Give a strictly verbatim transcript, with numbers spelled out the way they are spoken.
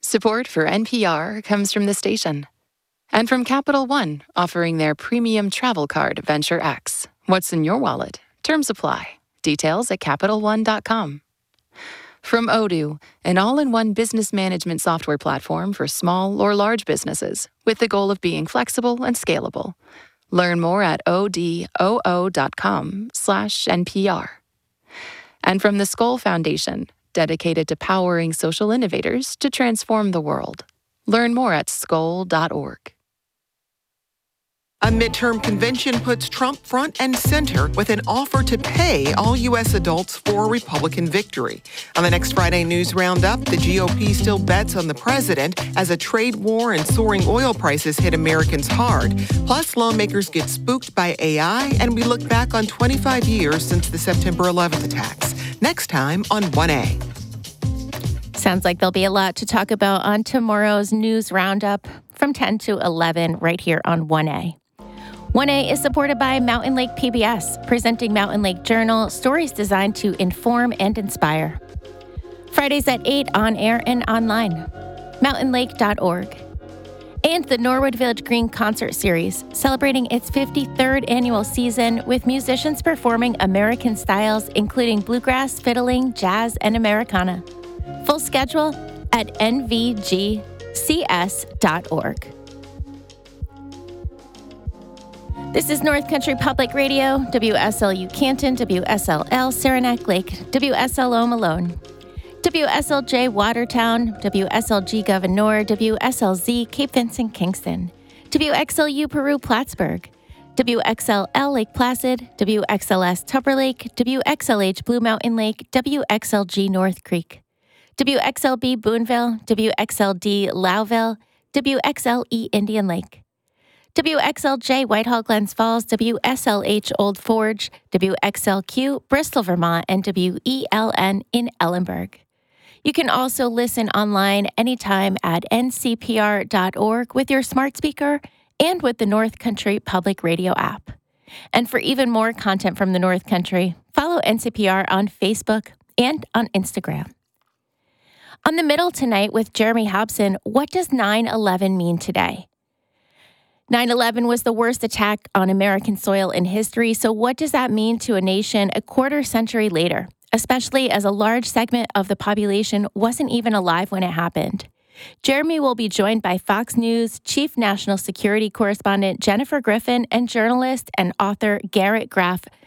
Support for N P R comes from the station. And from Capital One, offering their premium travel card, Venture X. What's in your wallet? Terms apply. Details at Capital One dot com. From Odoo, an all-in-one business management software platform for small or large businesses, with the goal of being flexible and scalable. Learn more at odoo dot com slash N P R. And from the Skoll Foundation, dedicated to powering social innovators to transform the world. Learn more at skoll dot org. A midterm convention puts Trump front and center with an offer to pay all U S adults for a Republican victory. On the next Friday News Roundup, the G O P still bets on the president as a trade war and soaring oil prices hit Americans hard. Plus, lawmakers get spooked by A I, and we look back on twenty-five years since the September eleventh attacks. Next time on one A. Sounds like there'll be a lot to talk about on tomorrow's News Roundup from ten to eleven right here on one A. one A is supported by Mountain Lake P B S, presenting Mountain Lake Journal, stories designed to inform and inspire. Fridays at eight on air and online. mountain lake dot org. And the Norwood Village Green Concert Series, celebrating its fifty-third annual season with musicians performing American styles, including bluegrass, fiddling, jazz, and Americana. Full schedule at N V G C S dot org. This is North Country Public Radio, W S L U Canton, W S L L Saranac Lake, W S L O Malone, W S L J Watertown, W S L G Gouverneur, W S L Z Cape Vincent Kingston, W X L U Peru Plattsburgh, W X L L Lake Placid, W X L S Tupper Lake, W X L H Blue Mountain Lake, W X L G North Creek, W X L B Boonville, W X L D Lowville, W X L E Indian Lake, W X L J Whitehall Glens Falls, W S L H Old Forge, W X L Q Bristol, Vermont, and W E L N in Ellenburg. You can also listen online anytime at N C P R dot org with your smart speaker and with the North Country Public Radio app. And for even more content from the North Country, follow N C P R on Facebook and on Instagram. On The Middle tonight with Jeremy Hobson, what does nine eleven mean today? nine eleven was the worst attack on American soil in history, so what does that mean to a nation a quarter century later, especially as a large segment of the population wasn't even alive when it happened? Jeremy will be joined by Fox News Chief National Security Correspondent Jennifer Griffin and journalist and author Garrett Graff